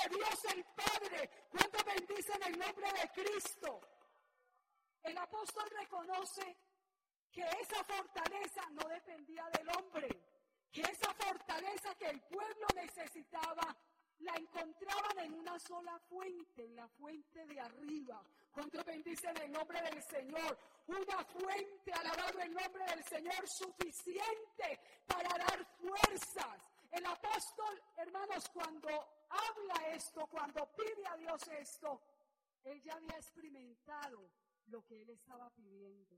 de Dios el Padre. ¿Cuántos bendicen el nombre de Cristo? El apóstol reconoce que esa fortaleza no dependía del hombre, que esa fortaleza que el pueblo necesitaba la encontraban en una sola fuente, en la fuente de arriba. ¿Cuántos bendicen el nombre del Señor? Una fuente, alabado el nombre del Señor, suficiente para dar fuerzas. El apóstol, hermanos, cuando habla esto, cuando pide a Dios esto, él ya había experimentado lo que él estaba pidiendo.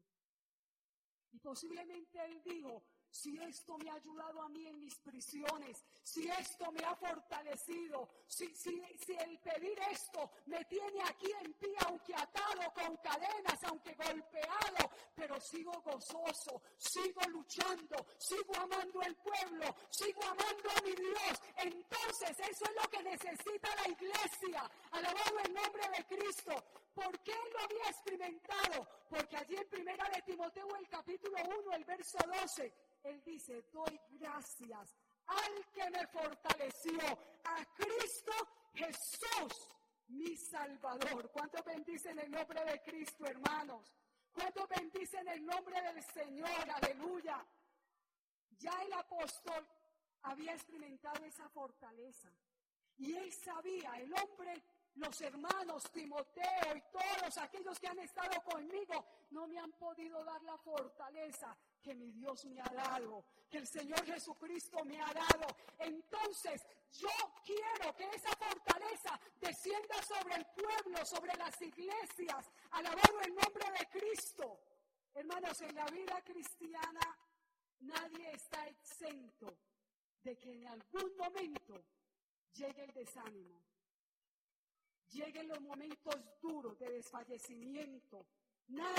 Y posiblemente él dijo, si esto me ha ayudado a mí en mis prisiones, si esto me ha fortalecido, si el pedir esto me tiene aquí en pie, aunque atado con cadenas, aunque golpeado, pero sigo gozoso, sigo luchando, sigo amando al pueblo, sigo amando a mi Dios. Entonces eso es lo que necesita la iglesia, alabado el nombre de Cristo. ¿Por qué lo había experimentado? Porque allí en 1 de Timoteo, el capítulo 1, el verso 12, él dice, doy gracias al que me fortaleció, a Cristo Jesús, mi Salvador. ¿Cuántos bendicen el nombre de Cristo, hermanos? ¿Cuántos bendicen el nombre del Señor? Aleluya. Ya el apóstol había experimentado esa fortaleza. Y él sabía, el hombre, los hermanos, Timoteo y todos aquellos que han estado conmigo, no me han podido dar la fortaleza que mi Dios me ha dado, que el Señor Jesucristo me ha dado. Entonces, yo quiero que esa fortaleza descienda sobre el pueblo, sobre las iglesias, alabado el nombre de Cristo. Hermanos, en la vida cristiana, nadie está exento de que en algún momento llegue el desánimo. Lleguen los momentos duros de desfallecimiento. Nadie